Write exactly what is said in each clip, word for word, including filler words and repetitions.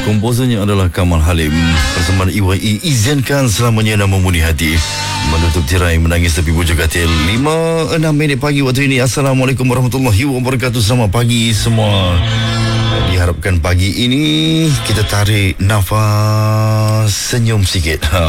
Komposernya adalah Kamal Halim. Persembahan E Y E izinkan selamanya dan memuni hati. Menutup tirai menangis tepi bujur katil. lima enam minit pagi waktu ini. Assalamualaikum warahmatullahi wabarakatuh. Selamat pagi semua. Diharapkan pagi ini kita tarik nafas, senyum sikit. Ha.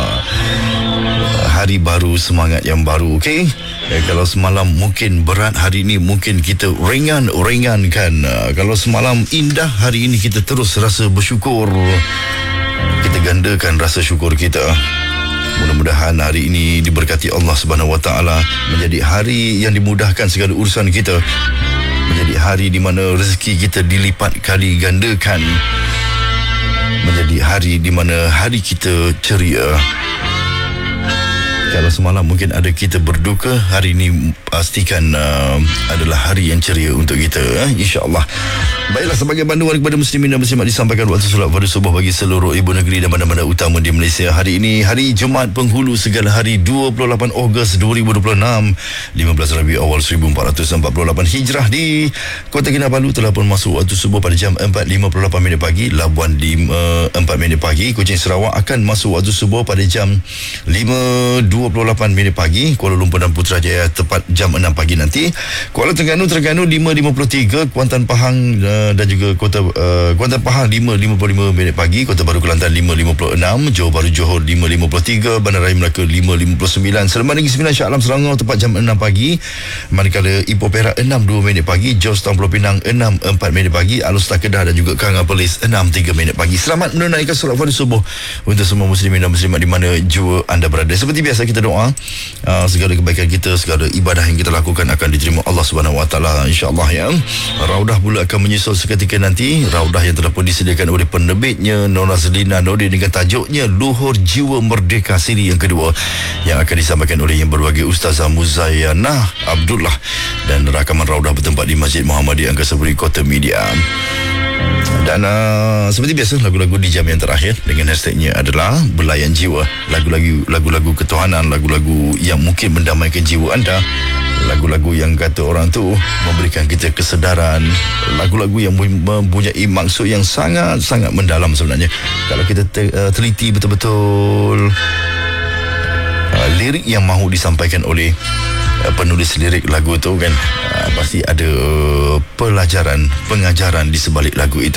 Hari baru, semangat yang baru, okey? Ya, kalau semalam mungkin berat, hari ini mungkin kita ringan-ringankan. Uh, kalau semalam indah, hari ini kita terus rasa bersyukur. Kita gandakan rasa syukur kita. Mudah-mudahan hari ini diberkati Allah Subhanahu Wa Taala, menjadi hari yang dimudahkan segala urusan kita, menjadi hari di mana rezeki kita dilipat kali gandakan, menjadi hari di mana hari kita ceria. Kalau semalam mungkin ada kita berduka, hari ini pastikan uh, adalah hari yang ceria untuk kita, eh? InsyaAllah. Baiklah, sebagai panduan kepada muslimin dan muslimat, disampaikan waktu solat pada subuh bagi seluruh ibu negeri dan bandar-bandar utama di Malaysia. Hari ini hari Jumaat Penghulu Segala Hari, dua puluh lapan Ogos dua ribu dua puluh enam, lima belas Rabiul Awal seribu empat ratus empat puluh lapan Hijrah. Di Kota Kinabalu telah pun masuk waktu subuh pada jam empat lima puluh lapan minit pagi. Labuan lima empat minit pagi. Kuching Sarawak akan masuk waktu subuh pada jam lima dua puluh lapan minit pagi. Kuala Lumpur dan Putrajaya tepat jam enam pagi nanti. Kuala Terengganu Terengganu lima lima puluh tiga. Kuantan Pahang uh, dan juga Kota uh, Kuantan Pahang lima lima puluh lima minit pagi. Kota Baru Kelantan lima lima puluh enam. Johor Bahru Johor lima lima puluh tiga. Bandaraya Melaka lima lima puluh sembilan. Seremban Negeri Sembilan Shah Alam Selangor tepat jam enam pagi. Manakala Ipoh Perak enam dua minit pagi. Georgetown Pulau Pinang enam empat minit pagi. Alustar Kedah dan juga Kanga Perlis enam tiga minit pagi. Selamat menunaikan solat fardu subuh untuk semua muslimin dan muslimat di mana jua anda berada. Seperti biasa kita doa, Uh, segala kebaikan kita, segala ibadah yang kita lakukan akan diterima Allah Subhanahu Wa Taala, insya-Allah, ya. Raudah pula akan menyusul seketika nanti. Raudah yang telah pun disediakan oleh penerbitnya Nora Zelina Nordin dengan tajuknya Luhur Jiwa Merdeka siri yang kedua, yang akan disampaikan oleh yang berbahagia Ustazah Muzayyanah Abdullah, dan rakaman raudah bertempat di Masjid Muhammadiyah Angkasa Puri Kota Media. Dan uh, seperti biasa, lagu-lagu di jam yang terakhir dengan hashtagnya adalah Belayan Jiwa. Lagu-lagu lagu-lagu ketuhanan, lagu-lagu yang mungkin mendamaikan jiwa anda, lagu-lagu yang kata orang tu memberikan kita kesedaran, lagu-lagu yang mempunyai maksud yang sangat-sangat mendalam sebenarnya. Kalau kita te- uh, teliti betul-betul uh, lirik yang mahu disampaikan oleh uh, penulis lirik lagu tu kan, uh, pasti ada pelajaran, pengajaran di sebalik lagu itu.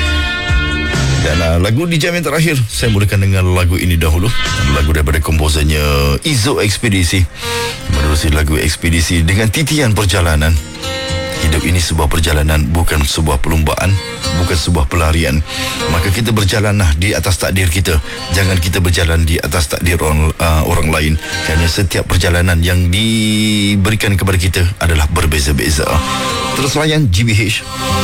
Dan uh, lagu di jam yang terakhir, saya mulakan dengan lagu ini dahulu. Lagu daripada komposernya Izo Ekspedisi, menerusi lagu Ekspedisi dengan titian perjalanan. Hidup ini sebuah perjalanan, bukan sebuah perlombaan, bukan sebuah pelarian. Maka kita berjalanlah di atas takdir kita. Jangan kita berjalan di atas takdir orang, uh, orang lain. Kerana setiap perjalanan yang diberikan kepada kita adalah berbeza-beza. Terus layan G B H